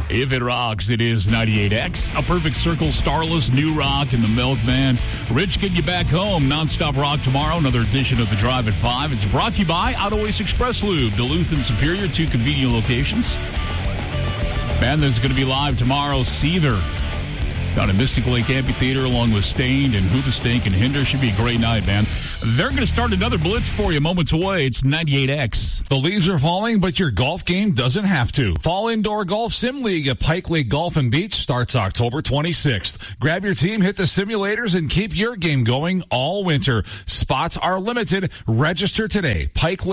If it rocks, it is 98X. A perfect circle, Starless, New Rock, and the Milkman. Rich, getting you back home. Nonstop rock tomorrow. Another edition of The Drive at 5. It's brought to you by Auto Ace Express Lube, Duluth and Superior, 2 convenient locations. Band that's going to be live tomorrow, Seether. Down at Mystic Lake Amphitheater along with Stained and Hoobastank and Hinder. Should be a great night, man. They're going to start another blitz for you moments away. It's 98X. The leaves are falling, but your golf game doesn't have to. Fall Indoor Golf Sim League at Pike Lake Golf and Beach starts October 26th. Grab your team, hit the simulators, and keep your game going all winter. Spots are limited. Register today.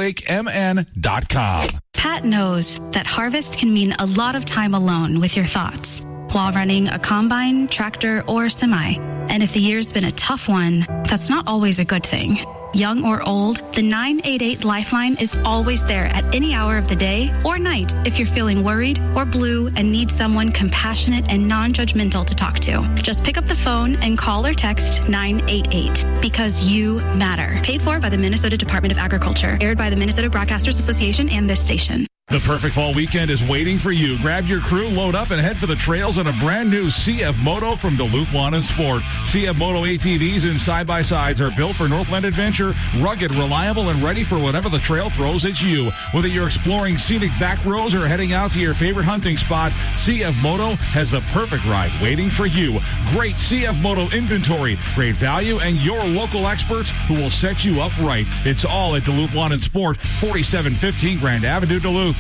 PikeLakeMN.com. Pat knows that harvest can mean a lot of time alone with your thoughts while running a combine, tractor, or semi. And if the year's been a tough one, that's not always a good thing. Young or old, the 988 Lifeline is always there at any hour of the day or night if you're feeling worried or blue and need someone compassionate and non-judgmental to talk to. Just pick up the phone and call or text 988 because you matter. Paid for by the Minnesota Department of Agriculture. Aired by the Minnesota Broadcasters Association and this station. The perfect fall weekend is waiting for you. Grab your crew, load up, and head for the trails on a brand new CF Moto from Duluth Lawn and Sport. CF Moto ATVs and side-by-sides are built for Northland adventure, rugged, reliable, and ready for whatever the trail throws at you. Whether you're exploring scenic back roads or heading out to your favorite hunting spot, CF Moto has the perfect ride waiting for you. Great CF Moto inventory, great value, and your local experts who will set you up right. It's all at Duluth Lawn and Sport, 4715 Grand Avenue, Duluth.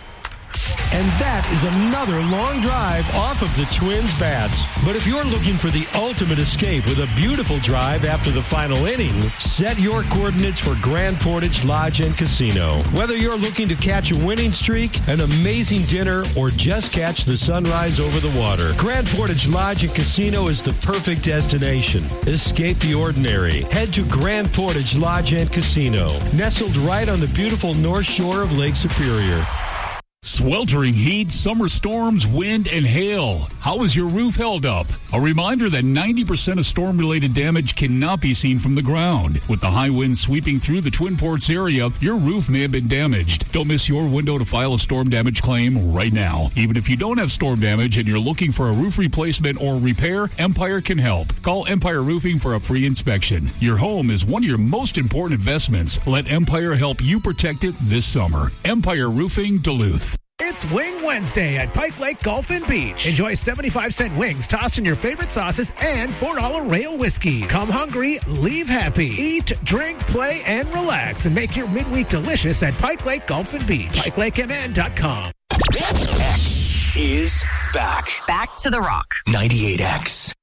And that is another long drive off of the Twins' bats. But if you're looking for the ultimate escape with a beautiful drive after the final inning, set your coordinates for Grand Portage Lodge and Casino. Whether you're looking to catch a winning streak, an amazing dinner, or just catch the sunrise over the water, Grand Portage Lodge and Casino is the perfect destination. Escape the ordinary. Head to Grand Portage Lodge and Casino, nestled right on the beautiful north shore of Lake Superior. Sweltering heat, summer storms, wind, and hail. How is your roof held up? A reminder that 90% of storm-related damage cannot be seen from the ground. With the high winds sweeping through the Twin Ports area, your roof may have been damaged. Don't miss your window to file a storm damage claim right now. Even if you don't have storm damage and you're looking for a roof replacement or repair, Empire can help. Call Empire Roofing for a free inspection. Your home is one of your most important investments. Let Empire help you protect it this summer. Empire Roofing, Duluth. It's Wing Wednesday at Pike Lake Golf and Beach. Enjoy 75-cent wings tossed in your favorite sauces and $4 rail whiskeys. Come hungry, leave happy. Eat, drink, play, and relax, and make your midweek delicious at Pike Lake Golf and Beach. PikeLakeMN.com. X is back. Back to the rock. 98X.